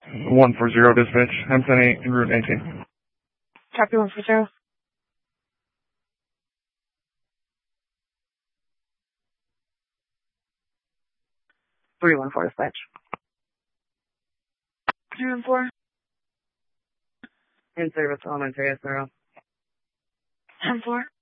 140 dispatch. I'm 10-8 en route 19. Copy 140. 314 dispatch. 314. In service, elementary, 0. 10-4.